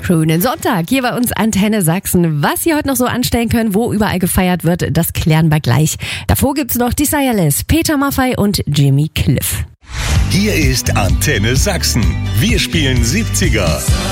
Schönen Sonntag hier bei uns Antenne Sachsen. Was Sie heute noch so anstellen können, wo überall gefeiert wird, das klären wir gleich. Davor gibt's noch Desireless, Peter Maffay und Jimmy Cliff. Hier ist Antenne Sachsen. Wir spielen 70er.